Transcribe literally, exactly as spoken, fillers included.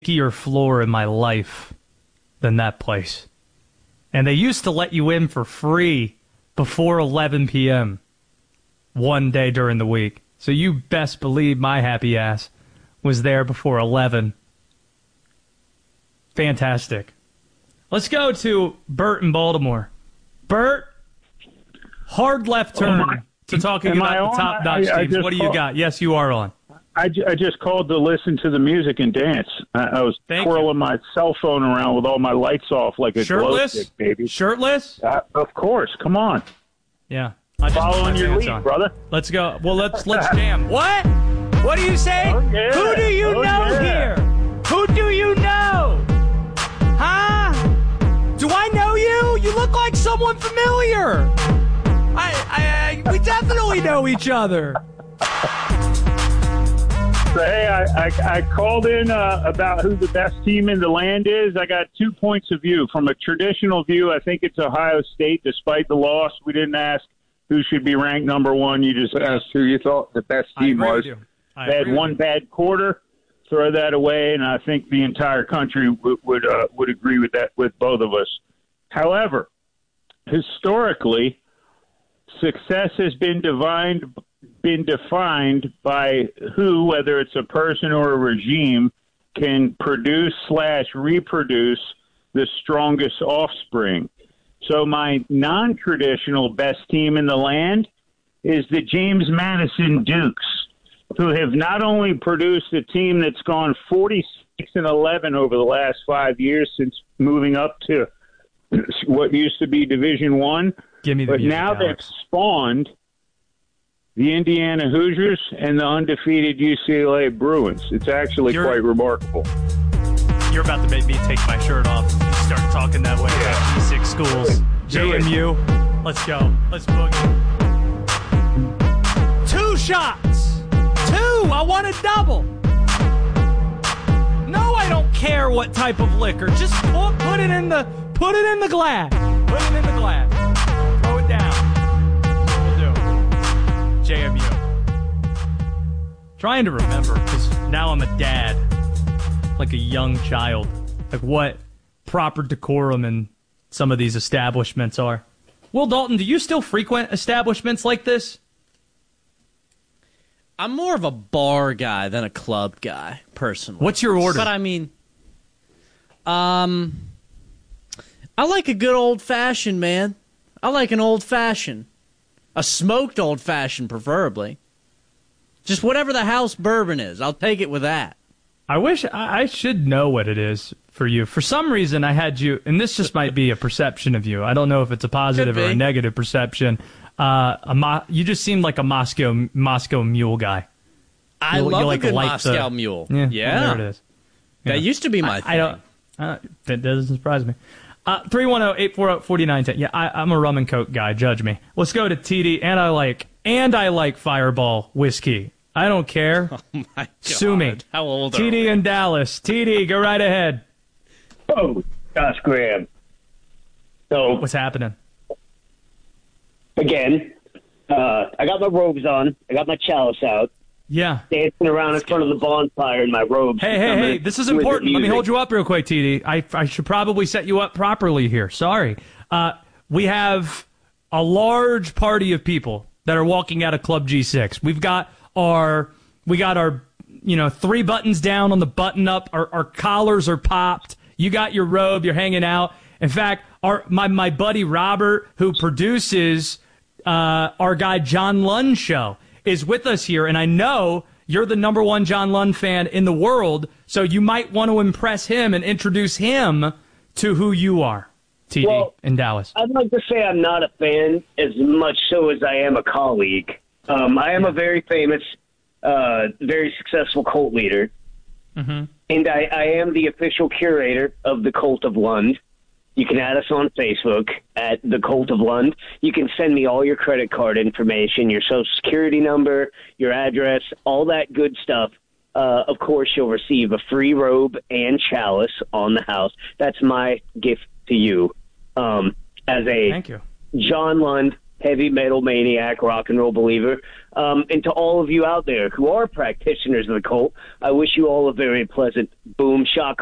stickier floor in my life than that place. And they used to let you in for free before eleven p.m. one day during the week. So you best believe my happy ass was there before eleven. Fantastic. Let's go to Bert in Baltimore. Bert, hard left turn oh to talking about the top-notch teams. What do you called, got? Yes, you are on. I, I just called to listen to the music and dance. I, I was Thank twirling you. my cell phone around with all my lights off like a Shirtless? glow stick, baby. Shirtless? Uh, of course. Come on. Yeah. I just Following your lead, on. brother. Let's go. Well, let's let's jam. What? What do you say? Oh, yeah. Who do you oh, know yeah. here? Who do you know? Huh? Do I know you? You look like someone familiar. I, I, I we definitely know each other. So, hey, I, I, I called in uh, about who the best team in the land is. I got two points of view. From a traditional view, I think it's Ohio State, despite the loss. We didn't ask who should be ranked number one. You just asked who you thought the best team was. They had one bad quarter. Throw that away, and I think the entire country w- would uh, would agree with that, with both of us. However, historically, success has been defined been defined by who, whether it's a person or a regime, can produce slash reproduce the strongest offspring. So my non-traditional best team in the land is the James Madison Dukes, who have not only produced a team that's gone forty-six and eleven over the last five years since moving up to what used to be Division One, Give me the but music, now Alex. they've spawned the Indiana Hoosiers and the undefeated U C L A Bruins. It's actually You're, quite remarkable. You're about to make me take my shirt off and start talking that way about G six schools. J M U, let's go. Let's boogie. Two shots. Two. I want a double. No, I don't care what type of liquor. Just put, put it in the put it in the glass. Put it in the glass. Throw it down. We'll do. J M U. Trying to remember because now I'm a dad, like a young child. Like what proper decorum in some of these establishments are. Will Dalton, do you still frequent establishments like this? I'm more of a bar guy than a club guy, personally. What's your order? But I mean, um, I like a good old-fashioned, man. I like an old-fashioned. A smoked old-fashioned, preferably. Just whatever the house bourbon is, I'll take it with that. I wish I, I should know what it is for you. For some reason, I had you, and this just might be a perception of you. I don't know if it's a positive or a negative perception. Uh, a Mo- you just seemed like a Moscow Moscow Mule guy. I you, love you like a good like Moscow the, Mule. Yeah, yeah. Well, there it is. That yeah. used to be my I, thing. I don't. Uh, that doesn't surprise me. Uh, three one zero, eight four zero, four nine one zero. Yeah, I, I'm a rum and coke guy. Judge me. Let's go to T D, and I like and I like Fireball whiskey. I don't care. Oh my God. Sue me. How old are T D we? in Dallas. T D, go right ahead. Oh, Josh Graham. So What's happening? again, uh, I got my robes on. I got my chalice out. Yeah. Dancing around in front of the bonfire in my robes. Hey, hey, hey, this is important. Let me hold you up real quick, T D. I, I should probably set you up properly here. Sorry. Uh, we have a large party of people that are walking out of Club G six. We've got our, we got our, you know, three buttons down on the button up. Our, our collars are popped. You got your robe. You're hanging out. In fact, our my, my buddy Robert, who produces uh, our guy John Lund show, is with us here, and I know you're the number one John Lund fan in the world, so you might want to impress him and introduce him to who you are, T D, well, in Dallas. I'd like to say I'm not a fan as much so as I am a colleague. Um, I am yeah. a very famous, uh, very successful cult leader, mm-hmm. and I, I am the official curator of the Cult of Lund. You can add us on Facebook at the Cult of Lund. You can send me all your credit card information, your social security number, your address, all that good stuff. Uh, of course, you'll receive a free robe and chalice on the house. That's my gift to you. Um, as a Thank you. John Lund heavy metal maniac, rock and roll believer. Um, and to all of you out there who are practitioners of the cult, I wish you all a very pleasant boom shock